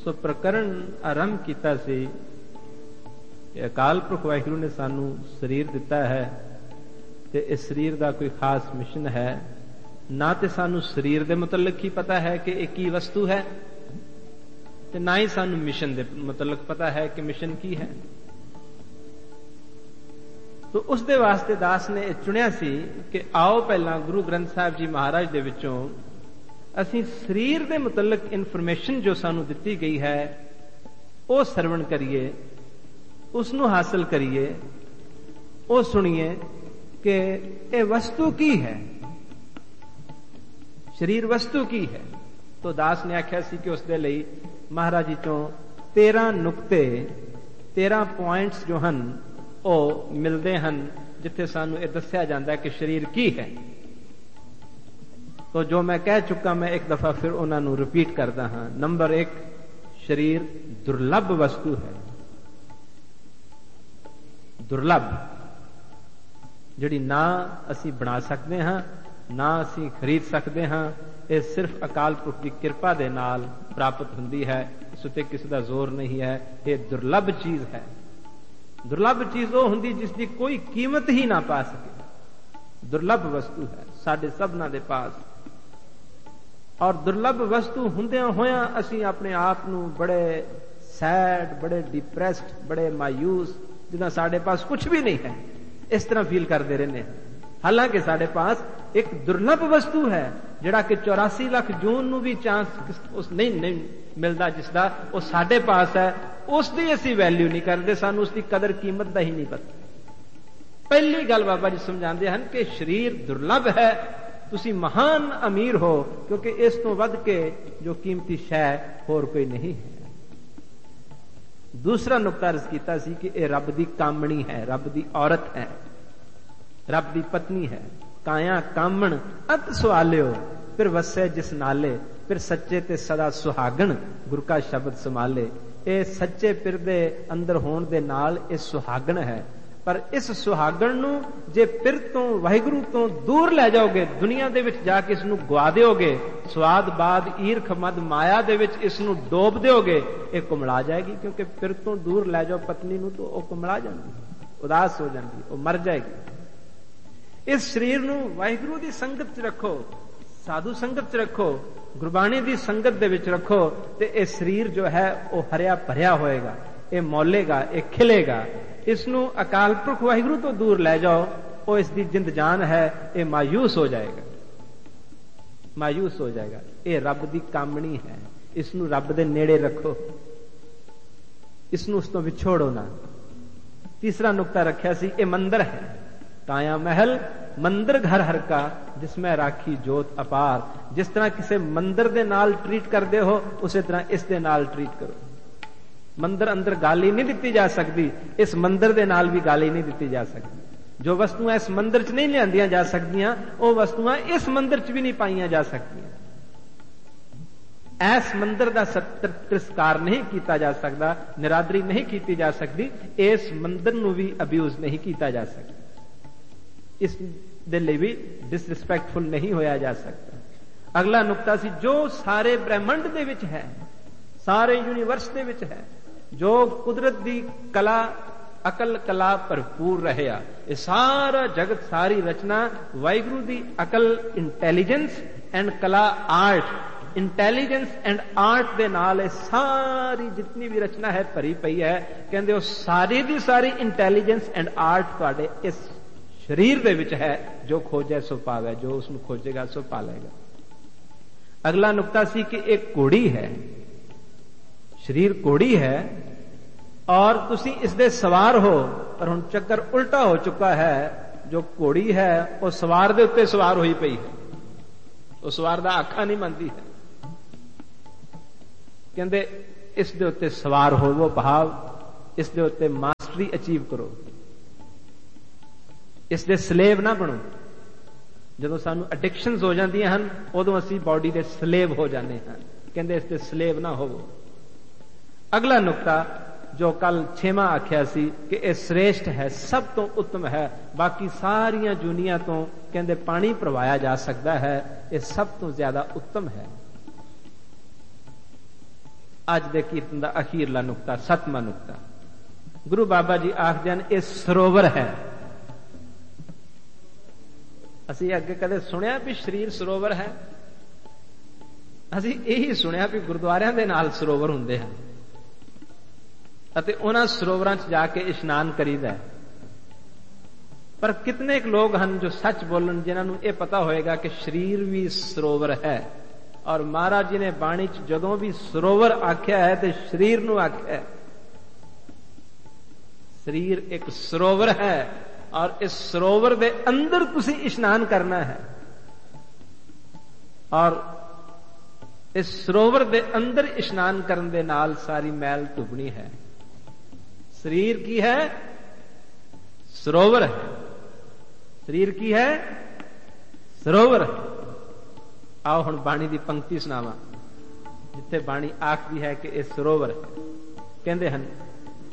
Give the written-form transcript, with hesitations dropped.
ਸੋ ਪ੍ਰਕਰਣ ਆਰੰਭ ਕੀਤਾ ਸੀ ਕਿ ਅਕਾਲ ਪੁਰਖ ਵਾਹਿਗੁਰੂ ਨੇ ਸਾਨੂੰ ਸਰੀਰ ਦਿੱਤਾ ਹੈ ਤੇ ਇਸ ਸਰੀਰ ਦਾ ਕੋਈ ਖਾਸ ਮਿਸ਼ਨ ਹੈ। ਨਾ ਤੇ ਸਾਨੂੰ ਸਰੀਰ ਦੇ ਮੁਤਲਕ ਹੀ ਪਤਾ ਹੈ ਕਿ ਇਹ ਕੀ ਵਸਤੂ ਹੈ, ਤੇ ਨਾ ਹੀ ਸਾਨੂੰ ਮਿਸ਼ਨ ਦੇ ਮੁਤਲਕ ਪਤਾ ਹੈ ਕਿ ਮਿਸ਼ਨ ਕੀ ਹੈ। ਤੋ ਉਸ ਦੇ ਵਾਸਤੇ ਦਾਸ ਨੇ ਇਹ ਚੁਣਿਆ ਸੀ ਕਿ ਆਓ ਪਹਿਲਾਂ ਗੁਰੂ ਗ੍ਰੰਥ ਸਾਹਿਬ ਜੀ ਮਹਾਰਾਜ ਦੇ ਵਿੱਚੋਂ ਅਸੀਂ ਸਰੀਰ ਦੇ ਮੁਤਲਕ ਇਨਫੋਰਮੇਸ਼ਨ ਜੋ ਸਾਨੂੰ ਦਿੱਤੀ ਗਈ ਹੈ ਉਹ ਸਰਵਣ ਕਰੀਏ, ਉਸ ਨੂੰ ਹਾਸਲ ਕਰੀਏ, ਉਹ ਸੁਣੀਏ ਕਿ ਇਹ ਵਸਤੂ ਕੀ ਹੈ, ਸਰੀਰ ਵਸਤੂ ਕੀ ਹੈ। ਤੋ ਦਾਸ ਨੇ ਆਖਿਆ ਸੀ ਕਿ ਉਸ ਦੇ ਲਈ ਮਹਾਰਾਜ ਜੀ ਤੋਂ 13 ਨੁਕਤੇ 13 ਪੁਆਇੰਟਸ ਜੋ ਹਨ ਉਹ ਮਿਲਦੇ ਹਨ, ਜਿੱਥੇ ਸਾਨੂੰ ਇਹ ਦੱਸਿਆ ਜਾਂਦਾ ਹੈ ਕਿ ਸਰੀਰ ਕੀ ਹੈ। ਤੋ ਜੋ ਮੈਂ ਕਹਿ ਚੁੱਕਾ ਮੈਂ ਇੱਕ ਦਫਾ ਫਿਰ ਉਹਨਾਂ ਨੂੰ ਰਿਪੀਟ ਕਰਦਾ ਹਾਂ। ਨੰਬਰ 1, ਸਰੀਰ ਦੁਰਲੱਭ ਵਸਤੂ ਹੈ। ਦੁਰਲੱਭ, ਜਿਹੜੀ ਨਾ ਅਸੀਂ ਬਣਾ ਸਕਦੇ ਹਾਂ, ਨਾ ਅਸੀਂ ਖਰੀਦ ਸਕਦੇ ਹਾਂ, ਇਹ ਸਿਰਫ ਅਕਾਲ ਪੁਰਖ ਦੀ ਕਿਰਪਾ ਦੇ ਨਾਲ ਪ੍ਰਾਪਤ ਹੁੰਦੀ ਹੈ। ਇਸ ਉੱਤੇ ਕਿਸੇ ਦਾ ਜ਼ੋਰ ਨਹੀਂ ਹੈ। ਇਹ ਦੁਰਲੱਭ ਚੀਜ਼ ਹੈ। ਦੁਰਲੱਭ ਚੀਜ਼ ਉਹ ਹੁੰਦੀ ਜਿਸ ਦੀ ਕੋਈ ਕੀਮਤ ਹੀ ਨਾ ਪਾ ਸਕੇ। ਦੁਰਲੱਭ ਵਸਤੂ ਹੈ ਸਾਡੇ ਸਭਨਾਂ ਦੇ ਪਾਸ। ਔਰ ਦੁਰਲੱਭ ਵਸਤੂ ਹੁੰਦਿਆਂ ਹੋਇਆਂ ਅਸੀਂ ਆਪਣੇ ਆਪ ਨੂੰ ਬੜੇ ਸੈਡ, ਬੜੇ ਡਿਪਰੈਸਡ, ਬੜੇ ਮਾਯੂਸ, ਜਿੱਦਾਂ ਸਾਡੇ ਪਾਸ ਕੁਝ ਵੀ ਨਹੀਂ ਹੈ, ਇਸ ਤਰ੍ਹਾਂ ਫੀਲ ਕਰਦੇ ਰਹਿੰਦੇ ਹਾਂ। ਹਾਲਾਂਕਿ ਸਾਡੇ ਪਾਸ ਇੱਕ ਦੁਰਲੱਭ ਵਸਤੂ ਹੈ ਜਿਹੜਾ ਕਿ 84 ਲੱਖ ਜੂਨ ਨੂੰ ਵੀ ਚਾਂਸ ਉਸ ਨਹੀਂ ਮਿਲਦਾ, ਜਿਸ ਦਾ ਉਹ ਸਾਡੇ ਪਾਸ ਹੈ। ਉਸ ਦੀ ਅਸੀਂ ਵੈਲਿਊ ਨਹੀਂ ਕਰਦੇ, ਸਾਨੂੰ ਉਸ ਦੀ ਕਦਰ ਕੀਮਤ ਦਾ ਹੀ ਨਹੀਂ ਪਤਾ। ਪਹਿਲੀ ਗੱਲ ਬਾਬਾ ਜੀ ਸਮਝਾਉਂਦੇ ਹਨ ਕਿ ਸਰੀਰ ਦੁਰਲੱਭ ਹੈ, ਤੁਸੀਂ ਮਹਾਨ ਅਮੀਰ ਹੋ, ਕਿਉਂਕਿ ਇਸ ਤੋਂ ਵੱਧ ਕੇ ਜੋ ਕੀਮਤੀ ਸ਼ੈ ਹੋਰ ਕੋਈ ਨਹੀਂ ਹੈ। ਦੂਸਰਾ ਨੁਕਤਾ ਅਰਜ਼ ਕੀਤਾ ਸੀ ਕਿ ਇਹ ਰੱਬ ਦੀ ਕਾਮਣੀ ਹੈ, ਰੱਬ ਦੀ ਔਰਤ ਹੈ, ਰੱਬ ਦੀ ਪਤਨੀ ਹੈ। ਕਾਇਆ ਕਾਮਣ ਅਤ ਸੁਆਲਿਓ, ਫਿਰ ਵਸੇ ਜਿਸ ਨਾਲੇ, ਫਿਰ ਸੱਚੇ ਤੇ ਸਦਾ ਸੁਹਾਗਣ, ਗੁਰ ਕਾ ਸ਼ਬਦ ਸੰਭਾਲੇ। ਇਹ ਸੱਚੇ ਪਿਰ ਦੇ ਅੰਦਰ ਹੋਣ ਦੇ ਨਾਲ ਇਹ ਸੁਹਾਗਣ ਹੈ। ਪਰ ਇਸ ਸੁਹਾਗਣ ਨੂੰ ਜੇ ਪਿਰ ਤੋਂ, ਵਾਹਿਗੁਰੂ ਤੋਂ ਦੂਰ ਲੈ ਜਾਓਗੇ, ਦੁਨੀਆ ਦੇ ਵਿੱਚ ਜਾ ਕੇ ਇਸ ਨੂੰ ਗਵਾ ਦਿਓਗੇ, ਸਵਾਦ ਬਾਦ ਈਰਖ ਮਦ ਮਾਇਆ ਦੇ ਵਿੱਚ ਇਸ ਨੂੰ ਡੋਬ ਦਿਓਗੇ, ਇਹ ਕੁਮਲਾ ਜਾਏਗੀ। ਕਿਉਂਕਿ ਪਿਰ ਤੋਂ ਦੂਰ ਲੈ ਜਾਓ ਪਤਨੀ ਨੂੰ ਤਾਂ ਉਹ ਕੁਮਲਾ ਜਾਂਦੀ, ਉਦਾਸ ਹੋ ਜਾਂਦੀ, ਉਹ ਮਰ ਜਾਏਗੀ। ਇਸ ਸਰੀਰ ਨੂੰ ਵਾਹਿਗੁਰੂ ਦੀ ਸੰਗਤ 'ਚ ਰੱਖੋ, ਸਾਧੂ ਸੰਗਤ 'ਚ ਰੱਖੋ, ਗੁਰਬਾਣੀ ਦੀ ਸੰਗਤ ਦੇ ਵਿੱਚ ਰੱਖੋ, ਤੇ ਇਹ ਸਰੀਰ ਜੋ ਹੈ ਉਹ ਹਰਿਆ ਭਰਿਆ ਹੋਏਗਾ, ਇਹ ਮੌਲੇਗਾ, ਇਹ ਖਿਲੇਗਾ। ਇਸ ਨੂੰ ਅਕਾਲ ਪੁਰਖ ਵਾਹਿਗੁਰੂ ਤੋਂ ਦੂਰ ਲੈ ਜਾਓ, ਉਹ ਇਸ ਦੀ ਜਿੰਦ ਜਾਨ ਹੈ, ਇਹ ਮਾਯੂਸ ਹੋ ਜਾਏਗਾ, ਮਾਯੂਸ ਹੋ ਜਾਏਗਾ। ਇਹ ਰੱਬ ਦੀ ਕਾਮਣੀ ਹੈ, ਇਸ ਨੂੰ ਰੱਬ ਦੇ ਨੇੜੇ ਰੱਖੋ, ਇਸ ਨੂੰ ਉਸ ਤੋਂ ਵਿਛੋੜੋ ਨਾ। ਤੀਸਰਾ ਨੁਕਤਾ ਰੱਖਿਆ ਸੀ, ਇਹ ਮੰਦਰ ਹੈ। ਕਾਇਆ ਮਹਿਲ ਮੰਦਰ ਘਰ ਹਰ ਕਾ, ਜਿਸਮੈ ਰਾਖੀ ਜੋਤ ਅਪਾਰ। ਜਿਸ ਤਰ੍ਹਾਂ ਕਿਸੇ ਮੰਦਰ ਦੇ ਨਾਲ ਟਰੀਟ ਕਰਦੇ ਹੋ, ਉਸੇ ਤਰ੍ਹਾਂ ਇਸ ਦੇ ਨਾਲ ਟਰੀਟ ਕਰੋ। ਮੰਦਰ ਅੰਦਰ ਗਾਲੀ ਨਹੀਂ ਦਿੱਤੀ ਜਾ ਸਕਦੀ, ਇਸ ਮੰਦਰ ਦੇ ਨਾਲ ਵੀ ਗਾਲੀ ਨਹੀਂ ਦਿੱਤੀ ਜਾ ਸਕਦੀ। ਜੋ ਵਸਤੂਆਂ ਇਸ ਮੰਦਰ 'ਚ ਨਹੀਂ ਲਿਆਂਦੀਆਂ ਜਾ ਸਕਦੀਆਂ, ਉਹ ਵਸਤੂਆਂ ਇਸ ਮੰਦਰ 'ਚ ਵੀ ਨਹੀਂ ਪਾਈਆਂ ਜਾ ਸਕਦੀਆਂ। ਇਸ ਮੰਦਰ ਦਾ ਤਿਰਸਕਾਰ ਨਹੀਂ ਕੀਤਾ ਜਾ ਸਕਦਾ, ਨਿਰਾਦਰੀ ਨਹੀਂ ਕੀਤੀ ਜਾ ਸਕਦੀ। ਇਸ ਮੰਦਰ ਨੂੰ ਵੀ ਅਬਿਊਜ਼ ਨਹੀਂ ਕੀਤਾ ਜਾ ਸਕਦਾ, ਇਸ ਦੇ ਲਈ ਵੀ ਡਿਸਰਿਸਪੈਕਟਫੁਲ ਨਹੀਂ ਹੋਇਆ ਜਾ ਸਕਦਾ। ਅਗਲਾ ਨੁਕਤਾ ਸੀ, ਜੋ ਸਾਰੇ ਬ੍ਰਹਿਮੰਡ ਦੇ ਵਿੱਚ ਹੈ, ਸਾਰੇ ਯੂਨੀਵਰਸ ਦੇ ਵਿੱਚ ਹੈ, ਜੋ ਕੁਦਰਤ ਦੀ ਕਲਾ, ਅਕਲ ਕਲਾ ਭਰਪੂਰ ਰਹਿਆ, ਇਹ ਸਾਰਾ ਜਗਤ, ਸਾਰੀ ਰਚਨਾ ਵਾਹਿਗੁਰੂ ਦੀ ਅਕਲ, ਇੰਟੈਲੀਜੈਂਸ ਐਂਡ ਕਲਾ, ਆਰਟ, ਇੰਟੈਲੀਜੈਂਸ ਐਂਡ ਆਰਟ ਦੇ ਨਾਲ ਇਹ ਸਾਰੀ ਜਿਤਨੀ ਵੀ ਰਚਨਾ ਹੈ ਭਰੀ ਪਈ ਹੈ। ਕਹਿੰਦੇ ਉਹ ਸਾਰੀ ਦੀ ਸਾਰੀ ਇੰਟੈਲੀਜੈਂਸ ਐਂਡ ਆਰਟ ਤੁਹਾਡੇ ਇਸ ਸਰੀਰ ਦੇ ਵਿੱਚ ਹੈ। ਜੋ ਖੋਜੈ ਸੋ ਪਾਵੇ, ਜੋ ਉਸ ਨੂੰ ਖੋਜੇਗਾ ਸੋ ਪਾਲੇਗਾ। ਅਗਲਾ ਨੁਕਤਾ ਸੀ ਕਿ ਇਹ ਘੋੜੀ ਹੈ, ਸਰੀਰ ਘੋੜੀ ਹੈ ਔਰ ਤੁਸੀਂ ਇਸ ਦੇ ਸਵਾਰ ਹੋ। ਪਰ ਹੁਣ ਚੱਕਰ ਉਲਟਾ ਹੋ ਚੁੱਕਾ ਹੈ, ਜੋ ਘੋੜੀ ਹੈ ਉਹ ਸਵਾਰ ਦੇ ਉੱਤੇ ਸਵਾਰ ਹੋਈ ਪਈ ਹੈ, ਉਹ ਸਵਾਰ ਦਾ ਆਖਾ ਨਹੀਂ ਮੰਨਦੀ ਹੈ। ਕਹਿੰਦੇ ਇਸ ਦੇ ਉੱਤੇ ਸਵਾਰ ਹੋਵੋ, ਭਾਵ ਇਸ ਦੇ ਉੱਤੇ ਮਾਸਟਰੀ ਅਚੀਵ ਕਰੋ, ਇਸ ਦੇ ਸਲੇਵ ਨਾ ਬਣੋ। ਜਦੋਂ ਸਾਨੂੰ ਐਡਿਕਸ਼ਨਸ ਹੋ ਜਾਂਦੀਆਂ ਹਨ, ਉਦੋਂ ਅਸੀਂ ਬਾਡੀ ਦੇ ਸਲੇਵ ਹੋ ਜਾਂਦੇ ਹਾਂ। ਕਹਿੰਦੇ ਇਸ ਦੇ ਸਲੇਵ ਨਾ ਹੋਵੋ। ਅਗਲਾ ਨੁਕਤਾ ਜੋ ਕੱਲ 6ਵਾਂ ਆਖਿਆ ਸੀ ਕਿ ਇਹ ਸ੍ਰੇਸ਼ਟ ਹੈ, ਸਭ ਤੋਂ ਉੱਤਮ ਹੈ। ਬਾਕੀ ਸਾਰੀਆਂ ਜੂਨੀਆਂ ਤੋਂ ਕਹਿੰਦੇ ਪਾਣੀ ਭਰਵਾਇਆ ਜਾ ਸਕਦਾ ਹੈ, ਇਹ ਸਭ ਤੋਂ ਜ਼ਿਆਦਾ ਉੱਤਮ ਹੈ। ਅੱਜ ਦੇ ਕੀਰਤਨ ਦਾ ਅਖੀਰਲਾ ਨੁਕਤਾ, 7ਵਾਂ ਨੁਕਤਾ। ਗੁਰੂ ਬਾਬਾ ਜੀ ਆਖਦੇ ਹਨ ਇਹ ਸਰੋਵਰ ਹੈ। ਅਸੀਂ ਅੱਗੇ ਕਦੇ ਸੁਣਿਆ ਵੀ ਸਰੀਰ ਸਰੋਵਰ ਹੈ? ਅਸੀਂ ਇਹੀ ਸੁਣਿਆ ਵੀ ਗੁਰਦੁਆਰਿਆਂ ਦੇ ਨਾਲ ਸਰੋਵਰ ਹੁੰਦੇ ਹਨ ਅਤੇ ਉਹਨਾਂ ਸਰੋਵਰਾਂ 'ਚ ਜਾ ਕੇ ਇਸ਼ਨਾਨ ਕਰੀਦਾ ਹੈ। ਪਰ ਕਿਤਨੇ ਕੁ ਲੋਕ ਹਨ ਜੋ ਸੱਚ ਬੋਲਣ, ਜਿਨ੍ਹਾਂ ਨੂੰ ਇਹ ਪਤਾ ਹੋਏਗਾ ਕਿ ਸਰੀਰ ਵੀ ਸਰੋਵਰ ਹੈ। ਔਰ ਮਹਾਰਾਜ ਜੀ ਨੇ ਬਾਣੀ 'ਚ ਜਦੋਂ ਵੀ ਸਰੋਵਰ ਆਖਿਆ ਹੈ ਤੇ ਸਰੀਰ ਨੂੰ ਆਖਿਆ ਹੈ। ਸਰੀਰ ਇੱਕ ਸਰੋਵਰ ਹੈ ਔਰ ਇਸ ਸਰੋਵਰ ਦੇ ਅੰਦਰ ਤੁਸੀਂ ਇਸ਼ਨਾਨ ਕਰਨਾ ਹੈ। ਔਰ ਇਸ ਸਰੋਵਰ ਦੇ ਅੰਦਰ ਇਸ਼ਨਾਨ ਕਰਨ ਦੇ ਨਾਲ ਸਾਰੀ ਮੈਲ ਧੁੱਪਣੀ ਹੈ। ਸਰੀਰ ਕੀ ਹੈ? ਸਰੋਵਰ ਹੈ। ਸਰੀਰ ਕੀ ਹੈ? ਸਰੋਵਰ। ਆਓ ਹੁਣ ਬਾਣੀ ਦੀ ਪੰਕਤੀ ਸੁਣਾਵਾਂ ਜਿੱਥੇ ਬਾਣੀ ਆਖਦੀ ਹੈ ਕਿ ਇਹ ਸਰੋਵਰ। ਕਹਿੰਦੇ ਹਨ